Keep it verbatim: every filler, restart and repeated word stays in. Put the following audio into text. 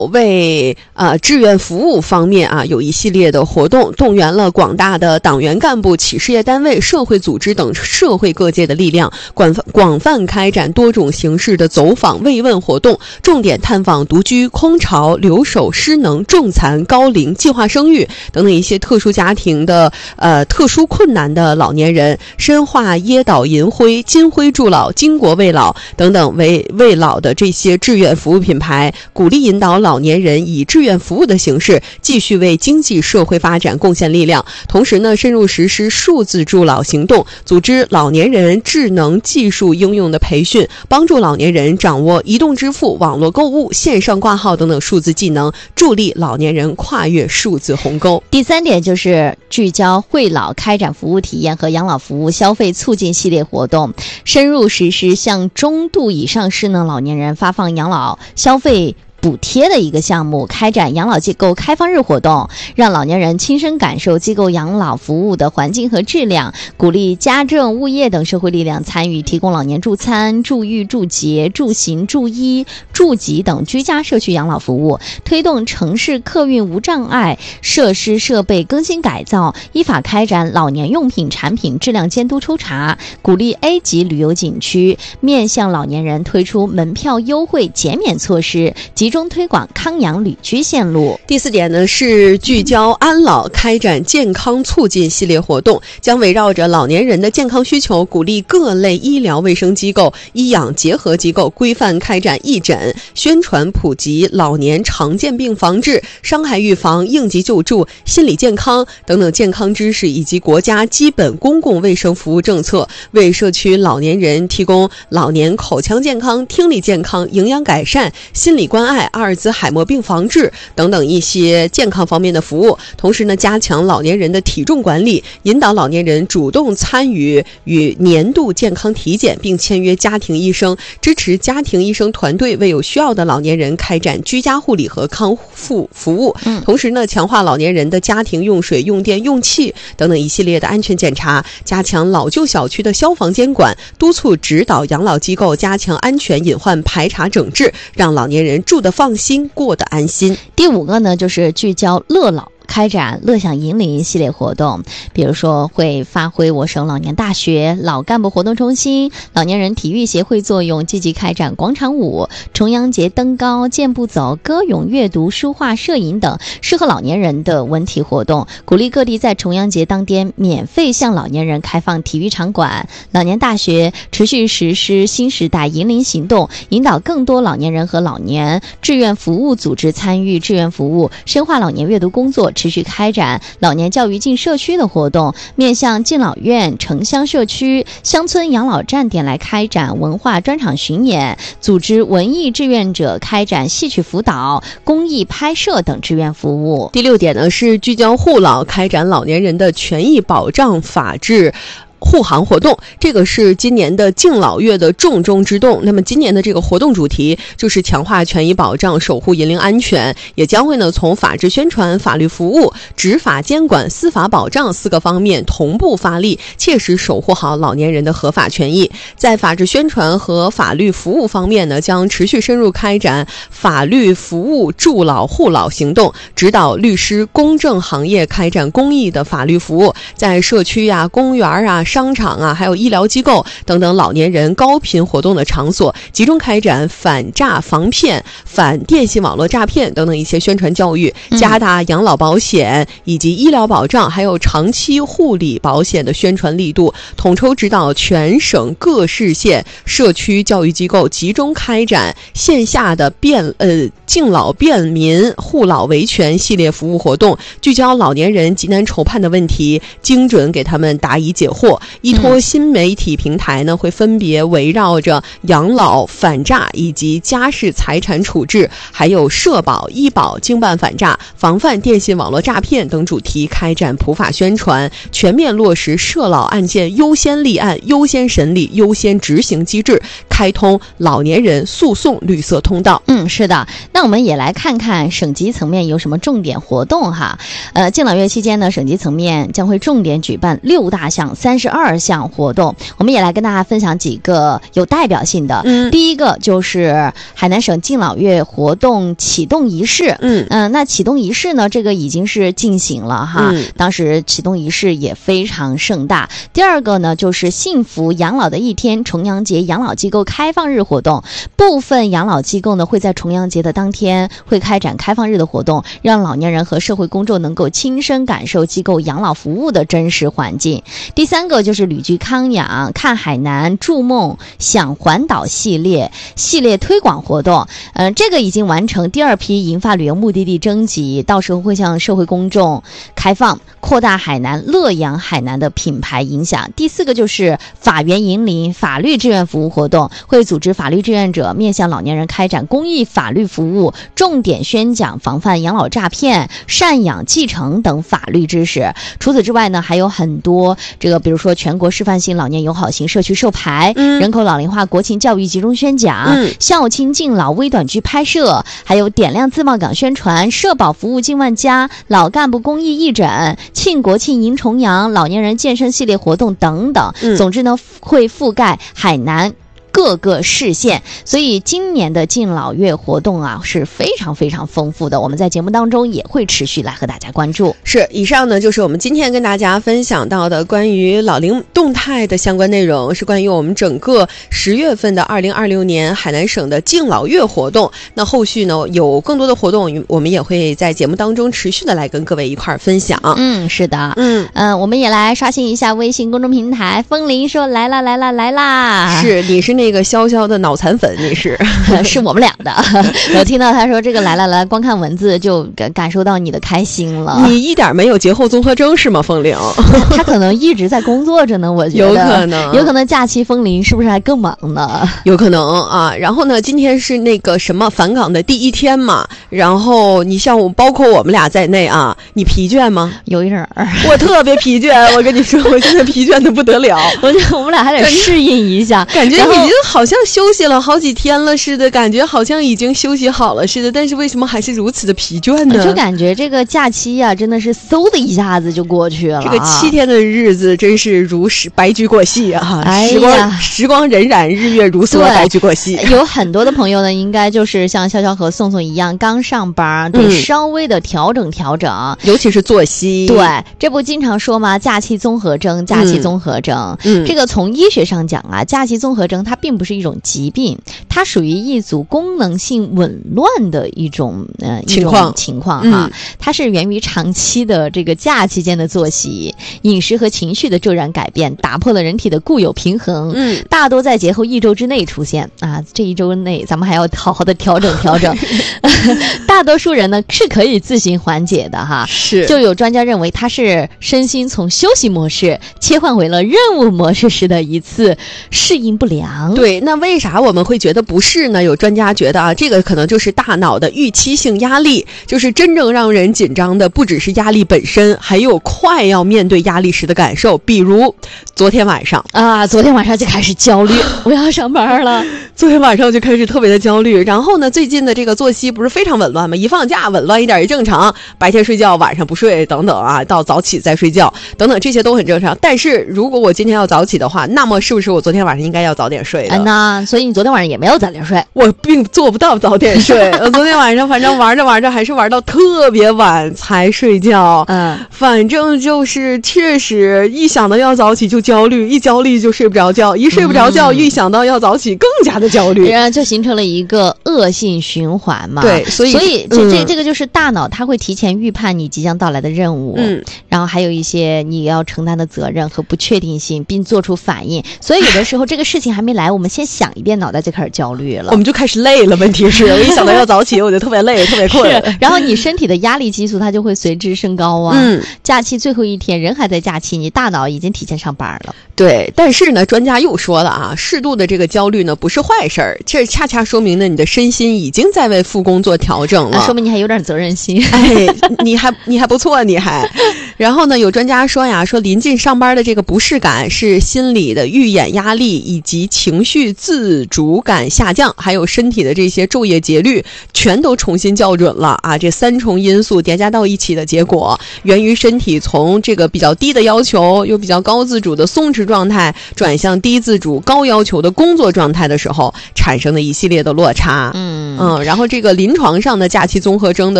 为呃志愿服务方面啊，有一系列的活动，动员了广大的党员干部、企事业单位、社会组织等社会各界的力量，广广泛开展多种形式的走访慰问活动，重点探访独居、空巢、留守、失能、重残、高龄、计划生育等等一些特殊家庭的呃特殊困难的老年人，深化椰岛银辉、金辉助老、金国慰老等等为慰老的这些志愿服务品牌，鼓励引导老年人以志愿服务的形式继续为经济社会发展贡献力量。同时呢，深入实施数字助老行动，组织老年人智能技术应用的培训，帮助老年人掌握移动支付、网络购物、线上挂号等等数字技能，助力老年人跨越数字鸿沟。 第三点就是聚焦惠老，开展服务体验和养老服务消费促进系列活动，深入实施向中度以上失能老年人发放养老消费补贴的一个项目，开展养老机构开放日活动，让老年人亲身感受机构养老服务的环境和质量，鼓励家政、物业等社会力量参与，提供老年助餐、助育、助洁、助行、助医、助给等居家社区养老服务，推动城市客运无障碍设施设备更新改造，依法开展老年用品产品质量监督抽查，鼓励 A 级旅游景区面向老年人推出门票优惠减免措施，集中推广康养旅居线路。 第四点呢是聚焦安老，开展健康促进系列活动，将围绕着老年人的健康需求，鼓励各类医疗卫生机构、医养结合机构规范开展义诊，宣传普及老年常见病防治、伤害预防、应急救助、心理健康等等健康知识以及国家基本公共卫生服务政策，为社区老年人提供老年口腔健康、听力健康、营养改善、心理关爱、阿尔兹海默病防治等等一些健康方面的服务。同时呢，加强老年人的体重管理，引导老年人主动参与与年度健康体检，并签约家庭医生，支持家庭医生团队为有需要的老年人开展居家护理和康复服务。 嗯， 同时呢，强化老年人的家庭用水、用电、用气等等一系列的安全检查，加强老旧小区的消防监管，督促指导养老机构加强安全隐患排查整治，让老年人住得放心，过得安心。 第五个呢，就是聚焦乐老，开展乐享银龄系列活动，比如说会发挥我省老年大学、老干部活动中心、老年人体育协会作用，积极开展广场舞、重阳节登高、健步走、歌咏、阅读、书画、摄影等适合老年人的文体活动，鼓励各地在重阳节当天免费向老年人开放体育场馆。老年大学持续实施新时代银龄行动，引导更多老年人和老年志愿服务组织参与志愿服务，深化老年阅读工作，持续开展老年教育进社区的活动，面向敬老院、城乡社区、乡村养老站点来开展文化专场巡演，组织文艺志愿者开展戏曲辅导、公益拍摄等志愿服务。 第六点呢是聚焦护老，开展老年人的权益保障法治护航活动，这个是今年的敬老月的重中之重。那么今年的这个活动主题就是强化权益保障，守护银龄安全，也将会呢从法治宣传、法律服务、执法监管、司法保障四个方面同步发力，切实守护好老年人的合法权益。在法治宣传和法律服务方面呢，将持续深入开展法律服务助老护老行动，指导律师、公证行业开展公益的法律服务，在社区啊、公园啊、商场啊，还有医疗机构等等老年人高频活动的场所，集中开展反诈防骗、反电信网络诈骗等等一些宣传教育，加大养老保险以及医疗保障还有长期护理保险的宣传力度，统筹指导全省各市县社区教育机构集中开展线下的便呃敬老便民、护老维权系列服务活动，聚焦老年人急难愁盼的问题，精准给他们答疑解惑。依托新媒体平台呢，会分别围绕着养老、反诈以及家事财产处置，还有社保、医保、经办反诈、防范电信网络诈骗等主题开展普法宣传，全面落实涉老案件优先立案、优先审理、优先执行机制，开通老年人诉讼绿色通道。 嗯，是的。那我们也来看看省级层面有什么重点活动哈。呃，敬老月期间呢，省级层面将会重点举办六大项三十二项活动，我们也来跟大家分享几个有代表性的。 嗯， 第一个就是海南省敬老月活动启动仪式。 嗯嗯、呃，那启动仪式呢，这个已经是进行了哈， 嗯、 当时启动仪式也非常盛大。第二个呢，就是幸福养老的一天重阳节养老机构开放日活动，部分养老机构呢会在重阳节的当天会开展开放日的活动，让老年人和社会公众能够亲身感受机构养老服务的真实环境。第三个就是旅居康养看海南筑梦享环岛系列系列推广活动，呃，这个已经完成第二批银发旅游目的地征集，到时候会向社会公众开放，扩大海南乐养海南的品牌影响。第四个就是法源引领法律志愿服务活动，会组织法律志愿者面向老年人开展公益法律服务，重点宣讲防范养老诈骗、赡养继承等法律知识。除此之外呢，还有很多这个，比如说全国示范性老年友好型社区授牌、嗯、人口老龄化国情教育集中宣讲、嗯、孝亲敬老微短剧拍摄，还有点亮自贸港宣传、社保服务近万家、老干部公益义诊、庆国庆迎重阳、老年人健身系列活动等等。嗯、总之呢，会覆盖海南各个市县，所以今年的敬老月活动啊是非常非常丰富的，我们在节目当中也会持续来和大家关注。 是，以上呢就是我们今天跟大家分享到的关于老龄动态的相关内容，是关于我们整个十月份的二零二六年海南省的敬老月活动。那后续呢有更多的活动，我们也会在节目当中持续的来跟各位一块儿分享。 嗯，是的， 嗯嗯、呃，我们也来刷新一下微信公众平台，风铃说来啦来啦来啦， 是，你是那个潇潇的脑残粉，你是是我们俩的。我听到他说这个来了来，光看文字就感感受到你的开心了。 你一点没有节后综合征是吗？风铃他可能一直在工作着呢，我觉得有可能， 有可能假期风铃是不是还更忙呢？ 有可能啊。然后呢，今天是那个什么返岗的第一天嘛，然后你像我，包括我们俩在内啊，你疲倦吗？ 有一点儿， 我特别疲倦。我跟你说，我现在疲倦的不得了。 我觉得我们俩还得适应一下， 感觉已经好像休息了好几天了似的，感觉好像已经休息好了似的，但是为什么还是如此的疲倦呢？ 就感觉这个假期呀、啊，真的是嗖的一下子就过去了。 这个七天的日子真是如时白驹过隙啊！ 哎呀， 时光时光荏苒，日月如梭，白驹过隙。 有很多的朋友呢，应该就是像潇潇和宋宋一样，刚上班，得稍微的调整调整， 嗯、尤其是作息。 对，这不经常说吗？假期综合征，假期综合征。 嗯， 这个从医学上讲啊，假期综合征它并不是一种疾病，它属于一组功能性紊乱的一种呃情况情况哈、嗯，它是源于长期的这个假期间的作息、饮食和情绪的骤然改变，打破了人体的固有平衡。 嗯， 大多在节后一周之内出现啊，这一周内咱们还要好好的调整调整。大多数人呢是可以自行缓解的哈， 是。 就有专家认为它是身心从休息模式切换为了任务模式时的一次适应不良。 对，那为啥我们会觉得不是呢？有专家觉得啊，这个可能就是大脑的预期性压力，就是真正让人紧张的不只是压力本身，还有快要面对压力时的感受。比如昨天晚上啊，昨天晚上就开始焦虑，我要上班了。 昨天晚上就开始特别的焦虑，然后呢，最近的这个作息不是非常紊乱吗？一放假紊乱一点也正常，白天睡觉，晚上不睡等等啊，到早起再睡觉等等，这些都很正常。但是如果我今天要早起的话，那么是不是我昨天晚上应该要早点睡的？ 嗯呐，所以你昨天晚上也没有早点睡。 我并做不到早点睡，我昨天晚上反正玩着玩着还是玩到特别晚才睡觉。 嗯， 反正就是确实一想到要早起就焦虑，一焦虑就睡不着觉，一睡不着觉、嗯、一想到要早起更加的焦虑， 然后就形成了一个恶性循环嘛。 对，所以所以这、嗯、这这个就是大脑它会提前预判你即将到来的任务， 嗯， 然后还有一些你要承担的责任和不确定性，并做出反应。所以有的时候这个事情还没来，我们先想一遍，脑袋就开始焦虑了， 我们就开始累了。问题是我一想到要早起我就特别累特别困， 然后你身体的压力激素它就会随之升高啊。 嗯， 假期最后一天人还在假期，你大脑已经提前上班了。 对，但是呢专家又说了啊，适度的这个焦虑呢不是坏事儿，这恰恰说明呢你的身心已经在为复工做调整了， 那说明你还有点责任心。 哎，你还你还不错，你还然后呢，有专家说呀，说临近上班的这个不适感是心理的预演压力以及情绪自主感下降，还有身体的这些昼夜节律全都重新校准了啊！这三重因素叠加到一起的结果，源于身体从这个比较低的要求又比较高自主的松弛状态转向低自主高要求的工作状态的时候产生的一系列的落差。 嗯嗯，然后这个临床上的假期综合征的